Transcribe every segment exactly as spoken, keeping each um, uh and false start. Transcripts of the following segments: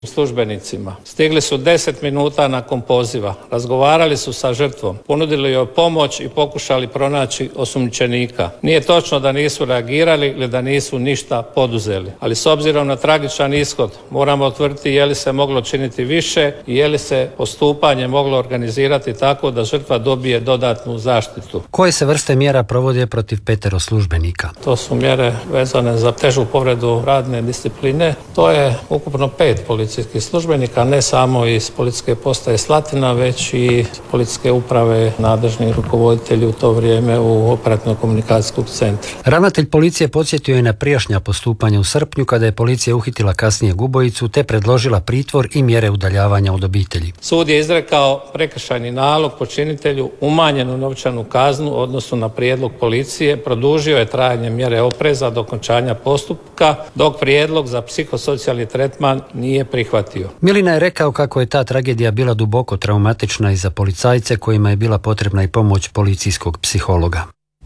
službenicima. Stigli su deset minuta nakon poziva, razgovarali su sa žrtvom, ponudili joj pomoć i pokušali pronaći osumnjičenika. Nije točno da nisu reagirali ili da nisu ništa poduzeli, ali s obzirom na tragičan ishod moramo utvrditi je li se moglo činiti više i je li se postupanje moglo organizirati tako da žrtva dobije dodatnu zaštitu. Koje se vrste mjera provode protiv petero službenika? To su mjere vezane za težu povredu radne discipline. To je ukupno pet policijskih službenika, ne samo iz policijske postaje Slatina, već i policijske uprave, nadležni rukovoditelji u to vrijeme u operativno-komunikacijskog centra. Ravnatelj policije podsjetio je na prijašnja postupanja u srpnju kada je policija uhitila kasnijeg ubojicu te predložila pritvor i mjere udaljavanja od obitelji. Sud je izrekao prekršajni nalog počinitelju, umanjenu novčanu kaznu u odnosu na prijedlog policije, produžio je trajanje mjere opreza do okončanja postupka, dok prijedlog za psihosocijalni tretman nije prihvatio. Milina je rekao kako je ta tragedija bila duboko traumatična i za policajce kojima je bila potrebna i pomoć policijskog psihologa.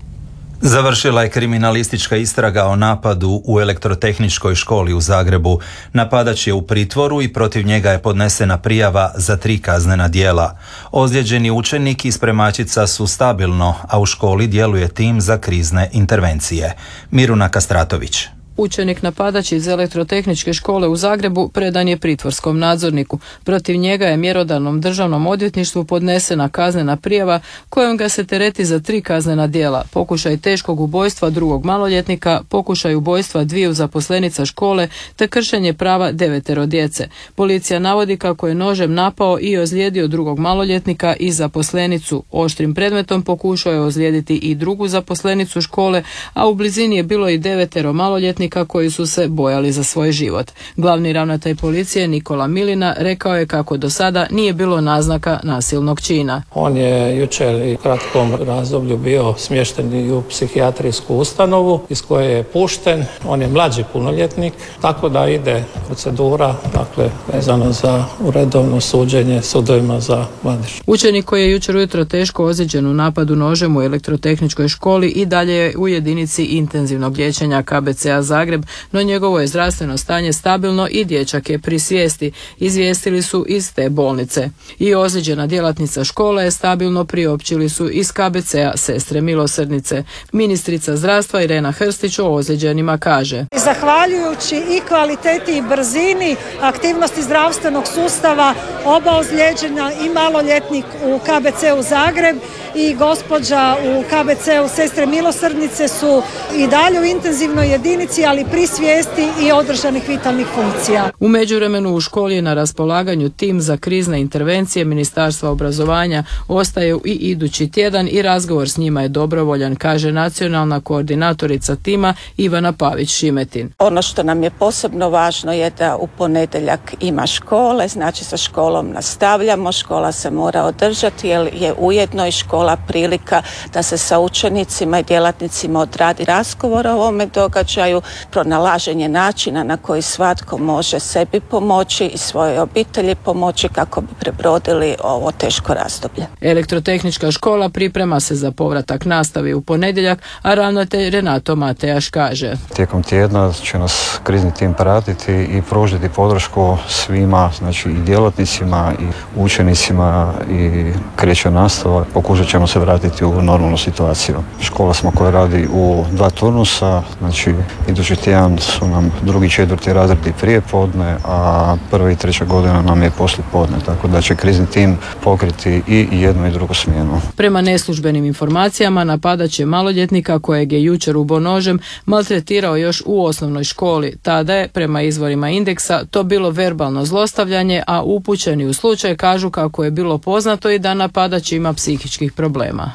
Završila je kriminalistička istraga o napadu u elektrotehničkoj školi u Zagrebu. Napadač je u pritvoru i protiv njega je podnesena prijava za tri kaznena djela. Ozlijeđeni učenik i spremačica su stabilno, a u školi djeluje tim za krizne intervencije. Miruna Kastratović. Učenik napadač iz elektrotehničke škole u Zagrebu predan je pritvorskom nadzorniku. Protiv njega je mjerodavnom državnom odvjetništvu podnesena kaznena prijava kojom ga se tereti za tri kaznena djela: pokušaj teškog ubojstva drugog maloljetnika, pokušaj ubojstva dviju zaposlenica škole te kršenje prava devetero djece. Policija navodi kako je nožem napao i ozlijedio drugog maloljetnika i zaposlenicu. Oštrim predmetom pokušao je ozlijediti i drugu zaposlenicu škole, a u blizini je bilo i devetero maloljetnika koji su se bojali za svoj život. Glavni ravnatelj policije Nikola Milina rekao je kako do sada nije bilo naznaka nasilnog čina. On je jučer i u kratkom razdoblju bio smješten i u psihijatrijsku ustanovu iz koje je pušten. On je mlađi punoljetnik, tako da ide procedura, dakle, vezano za uredovno suđenje sudovima za mladež. Učenik koji je jučer ujutro teško ozlijeđen u napadu nožem u elektrotehničkoj školi i dalje je u jedinici intenzivnog liječenja K B C-a Zagreb, no njegovo je zdravstveno stanje stabilno i dječak je pri svijesti, izvijestili su iz te bolnice. I ozlijeđena djelatnica škole je stabilno, priopćili su iz K B C-a Sestre milosrdnice. Ministrica zdravstva Irena Hrstić o ozlijeđenima kaže: Zahvaljujući i kvaliteti i brzini aktivnosti zdravstvenog sustava, oba ozlijeđena, i maloljetnik u K B C-u Zagreb i gospođa u K B C-u Sestre milosrdnice su i dalje u intenzivnoj jedinici, ali pri svijesti i održanih vitalnih funkcija. U međuvremenu u školi je na raspolaganju tim za krizne intervencije Ministarstva obrazovanja. Ostaje i idući tjedan i razgovor s njima je dobrovoljan, kaže nacionalna koordinatorica tima Ivana Pavić-Šimetin. Ono što nam je posebno važno je da u ponedjeljak ima škole, znači sa školom nastavljamo, škola se mora održati jer je ujedno i škola prilika da se sa učenicima i djelatnicima odradi razgovor o ovome događaju, pronalaženje načina na koji svatko može sebi pomoći i svojoj obitelji pomoći kako bi prebrodili ovo teško razdoblje. Elektrotehnička škola priprema se za povratak nastavi u ponedjeljak, a ravnatelj Renato Matejaš kaže: Tijekom tjedna će nas krizni tim pratiti i pružiti podršku svima, znači i djelatnicima i učenicima, i kreće nastava. Pokušat ćemo se vratiti u normalnu situaciju. Škola smo koja radi u dva turnusa, znači idući tjedan su nam drugi i četvrti razredi prije podne, a prva i treća godina nam je poslije podne, tako da će krizni tim pokriti i jednu i drugu smjenu. Prema neslužbenim informacijama, napadač je maloljetnika kojeg je jučer ubo nožem maltretirao još u osnovnoj školi. Tada je, prema izvorima Indeksa, to bilo verbalno zlostavljanje, a upućeni u slučaj kažu kako je bilo poznato i da napadač ima psihičkih problema.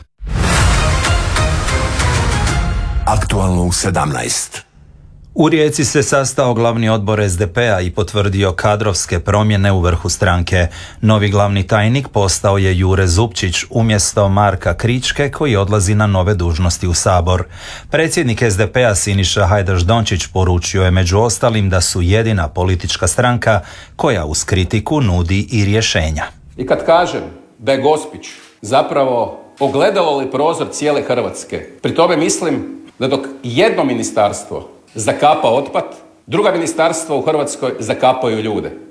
Aktualno u sedamnaest. U Rijeci se sastao glavni odbor S D P-a i potvrdio kadrovske promjene u vrhu stranke. Novi glavni tajnik postao je Jure Zupčić umjesto Marka Kričke koji odlazi na nove dužnosti u Sabor. Predsjednik S D P-a Siniša Hajdaš Dončić poručio je među ostalim da su jedina politička stranka koja uz kritiku nudi i rješenja. I kad kažem da je Gospić zapravo ogledalo li prozor cijele Hrvatske, pri tome mislim da dok jedno ministarstvo zakapa otpad, druga ministarstva u Hrvatskoj zakapaju ljude.